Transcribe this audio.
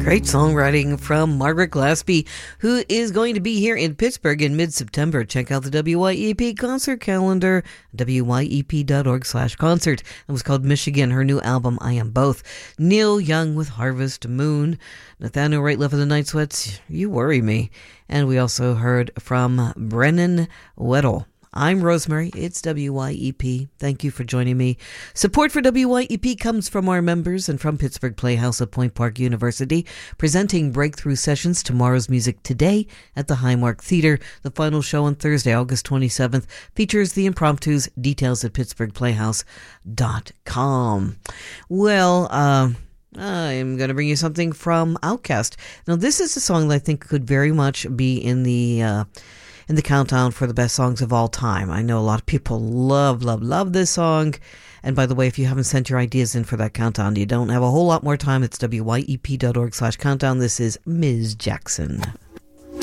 Great songwriting from Margaret Glaspie, who is going to be here in Pittsburgh in mid-September. Check out the WYEP concert calendar, wyep.org/concert. It was called Michigan, her new album, I Am Both. Neil Young with Harvest Moon. Nathaniel Rateliff of the Night Sweats, You Worry Me. And we also heard from Brennan Weddle. I'm Rosemary. It's WYEP. Thank you for joining me. Support for WYEP comes from our members and from Pittsburgh Playhouse at Point Park University, presenting breakthrough sessions Tomorrow's Music Today at the Highmark Theater. The final show on Thursday, August 27th, features the Impromptus. Details at pittsburghplayhouse.com. Well, I'm going to bring you something from Outkast. Now, this is a song that I think could very much be in the countdown for the best songs of all time. I know a lot of people love this song. And by the way, if you haven't sent your ideas in for that countdown, you don't have a whole lot more time. It's wyep.org/countdown. This is Ms. Jackson.